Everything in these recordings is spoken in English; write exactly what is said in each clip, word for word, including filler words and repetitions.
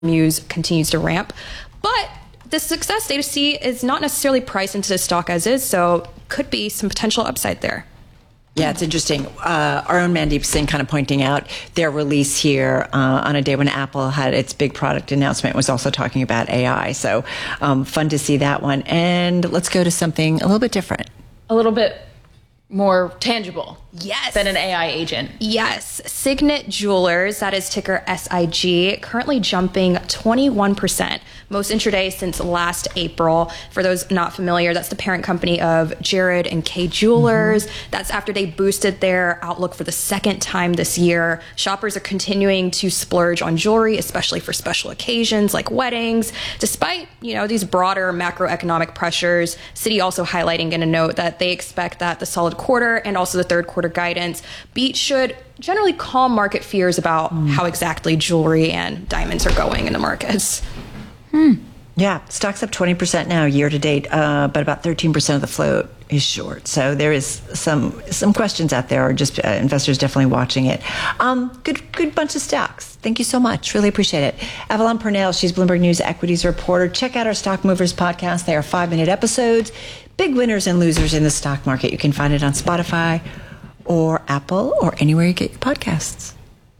Muse continues to ramp. But the success data C is not necessarily priced into the stock as is, so could be some potential upside there. Yeah, it's interesting. Uh, our own Mandeep Singh kind of pointing out their release here uh, on a day when Apple had its big product announcement, was also talking about A I. So um, fun to see that one. And let's go to something a little bit different. A little bit more tangible. Yes. Than an A I agent. Yes. Signet Jewelers, that is ticker S I G, currently jumping twenty-one percent, most intraday since last April. For those not familiar, that's the parent company of Jared and Kay Jewelers. Mm-hmm. That's after they boosted their outlook for the second time this year. Shoppers are continuing to splurge on jewelry, especially for special occasions like weddings. Despite, you know, these broader macroeconomic pressures, Citi also highlighting in a note that they expect that the solid quarter and also the third quarter guidance beat should generally calm market fears about mm. how exactly jewelry and diamonds are going in the markets. Hmm. Yeah, stock's up twenty percent now year to date, uh, but about thirteen percent of the float is short. So there is some some questions out there, or just uh, investors definitely watching it. Um, good good bunch of stocks. Thank you so much. Really appreciate it. Avalon Purnell, she's Bloomberg News equities reporter. Check out our Stock Movers podcast. They are five-minute episodes. Big winners and losers in the stock market. You can find it on Spotify or Apple or anywhere you get your podcasts.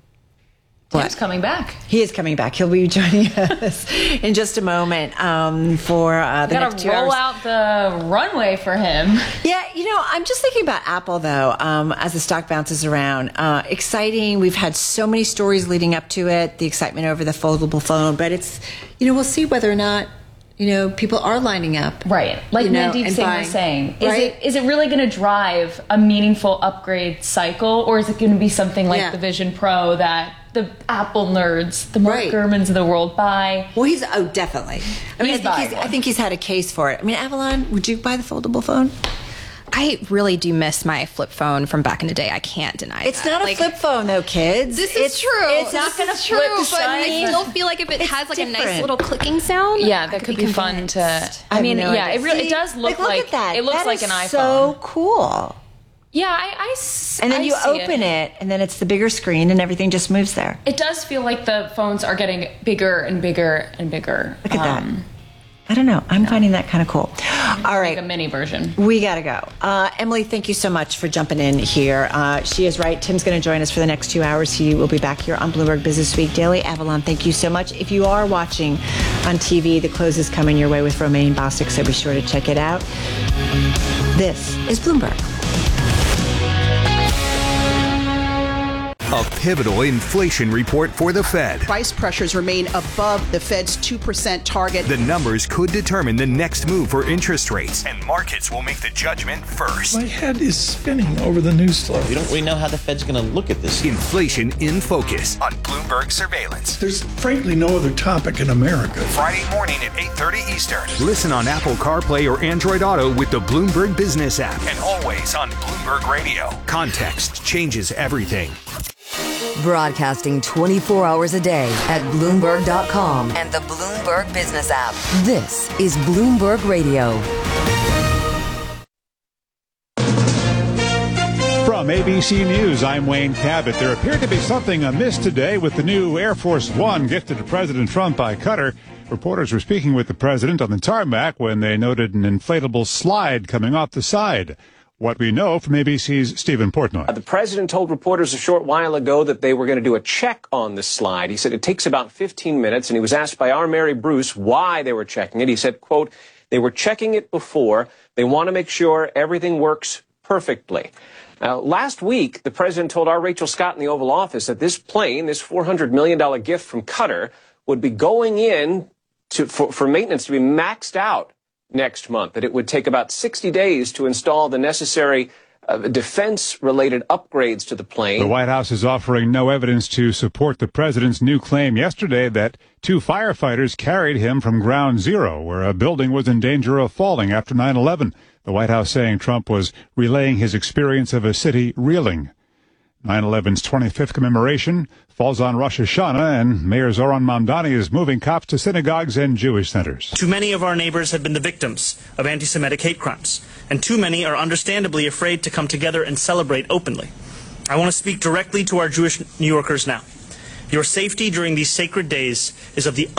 What? He's coming back. He is coming back. He'll be joining us in just a moment um, for uh, the next two hours. Gotta roll out the runway for him. Yeah, you know, I'm just thinking about Apple, though, um, as the stock bounces around. Uh, exciting. We've had so many stories leading up to it, the excitement over the foldable phone. But it's, you know, we'll see whether or not, you know, people are lining up. Right. Like you know, Mandeep Singh was saying. Is, right? it, is it really going to drive a meaningful upgrade cycle? Or is it going to be something like Yeah. the Vision Pro that the Apple nerds, the Mark Right. Gurmans of the world buy? Well, he's, oh, definitely. I mean, He's I think he's, buying I think he's had a case for it. I mean, Avalon, would you buy the foldable phone? I really do miss my flip phone from back in the day. I can't deny It's that. not a Like, flip phone, though, kids. This it's, is true. It's This not going to is true, flip but shiny. I still feel like if it It's has like a nice different. little clicking sound, Yeah, I that could be, fun convinced. to. I I have mean, no yeah, idea. it really See? it does look like, look like at that. it looks That like is an iPhone. So cool. Yeah, I, I s- And then I you see open it. and then it's the bigger screen, and everything just moves there. It does feel like the phones are getting bigger and bigger and bigger. Look at Um, that. I don't know. I'm finding that kind of cool. All right. Like a mini version. We got to go. Uh, Emily, thank you so much for jumping in here. Uh, she is right. Tim's going to join us for the next two hours. He will be back here on Bloomberg Business Week Daily. Avalon, thank you so much. If you are watching on T V, the close is coming your way with Romaine Bostic, so be sure to check it out. This is Bloomberg. A pivotal inflation report for the Fed. Price pressures remain above the Fed's two percent target. The numbers could determine the next move for interest rates, and markets will make the judgment first. My head is spinning over the news flow. We don't really know how the Fed's going to look at this. Inflation in Focus on Bloomberg Surveillance. There's frankly no other topic in America. Friday morning at eight thirty Eastern. Listen on Apple CarPlay or Android Auto with the Bloomberg Business app. And always on Bloomberg Radio. Context changes everything. Broadcasting twenty-four hours a day at Bloomberg dot com and the Bloomberg Business app. This is Bloomberg Radio. From A B C News, I'm Wayne Cabot. There appeared to be something amiss today with the new Air Force One gifted to President Trump by Qatar. Reporters were speaking with the president on the tarmac when they noted an inflatable slide coming off the side. What we know from A B C's Stephen Portnoy. Uh, the president told reporters a short while ago that they were going to do a check on the slide. He said it takes about fifteen minutes, and he was asked by our Mary Bruce why they were checking it. He said, quote, they were checking it before. They want to make sure everything works perfectly. Now, last week, the president told our Rachel Scott in the Oval Office that this plane, this four hundred million dollars gift from Qatar, would be going in to, for, for maintenance to be maxed out next month, that it would take about sixty days to install the necessary uh, defense-related upgrades to the plane. The White House is offering no evidence to support the president's new claim yesterday that two firefighters carried him from ground zero, where a building was in danger of falling after nine eleven. The White House saying Trump was relaying his experience of a city reeling. nine eleven's twenty-fifth commemoration falls on Rosh Hashanah, and Mayor Zoran Mamdani is moving cops to synagogues and Jewish centers. Too many of our neighbors have been the victims of anti-Semitic hate crimes, and too many are understandably afraid to come together and celebrate openly. I want to speak directly to our Jewish New Yorkers now. Your safety during these sacred days is of the